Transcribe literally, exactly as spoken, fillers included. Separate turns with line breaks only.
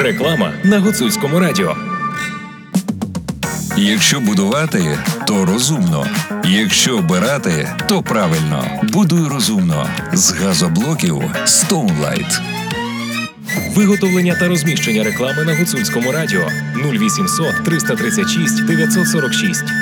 Реклама на Гуцульському радіо.
Якщо будувати, то розумно. Якщо обирати, то правильно. Будуй розумно. З газоблоків Stoneline.
Виготовлення та розміщення реклами на Гуцульському радіо нуль вісімсот триста тридцять шість дев'ятсот сорок шість.